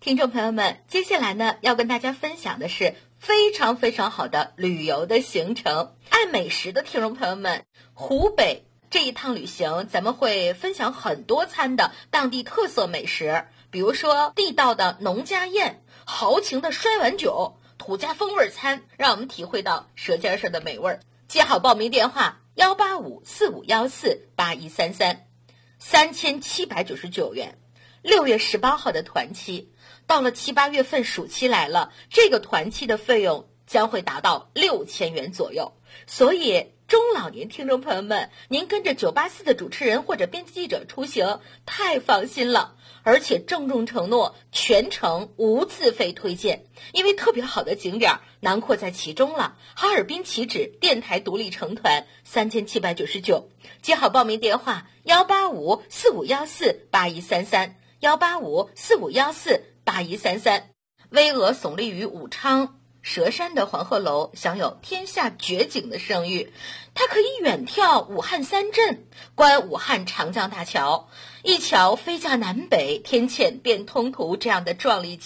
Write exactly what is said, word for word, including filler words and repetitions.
听众朋友们，接下来呢要跟大家分享的是非常非常好的旅游的行程。爱美食的听众朋友们，湖北这一趟旅行咱们会分享很多餐的当地特色美食，比如说地道的农家宴、豪情的摔碗酒、土家风味餐，让我们体会到舌尖上的美味。记好报名电话幺八五四五幺四八一三三，三千七百九十九元。六月十八号的团期，到了七八月份暑期来了，这个团期的费用将会达到六千元左右。所以中老年听众朋友们，您跟着九八四的主持人或者编辑记者出行太放心了，而且郑重承诺全程无自费推荐，因为特别好的景点囊括在其中了。哈尔滨起止电台独立成团三千七百九十九，记好报名电话幺八五四五幺四八一三三。幺八五四五幺四八一三三，巍峨耸立于武昌佘山的黄鹤楼享有天下绝景的盛誉，它可以远眺武汉三镇，观武汉长江大桥，一桥飞架南北，天堑变通途这样的壮丽景